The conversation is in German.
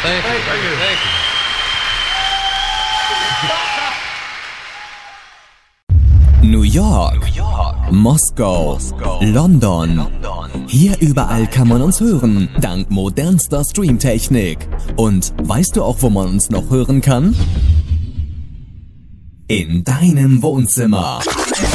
Thank you. Thank you. New York, Moskau, London. Hier überall kann man uns hören, dank modernster Streamtechnik. Und weißt du auch, wo man uns noch hören kann? In deinem Wohnzimmer.